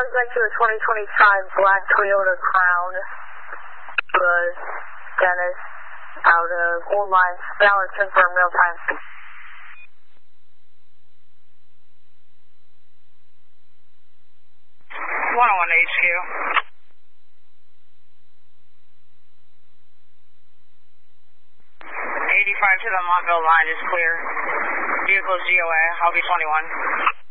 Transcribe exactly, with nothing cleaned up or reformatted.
suspect to a twenty twenty-five black Toyota Crown. Was Dennis out of Old Lines. Valid confirm real time. one oh one H Q. eighty-five to the Montville line is clear. Vehicles G O A, I'll be twenty-one.